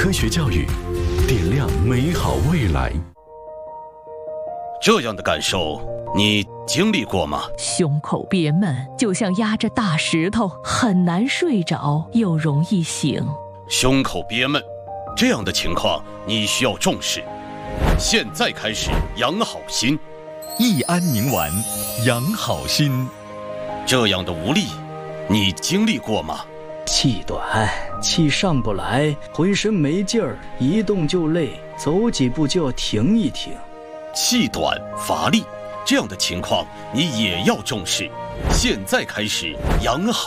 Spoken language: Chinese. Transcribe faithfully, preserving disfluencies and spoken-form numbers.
科学教育，点亮美好未来。 这样的感受，你经历过吗？ 胸口憋闷，就像压着大石头，很难睡着，又容易醒。 胸口憋闷，这样的情况你需要重视。现在开始养好心， 益安宁丸，养好心。 这样的无力，你经历过吗？ 气短，气上不来，浑身没劲儿，一动就累，走几步就要停一停。 气短乏力，这样的情况你也要重视。现在开始养好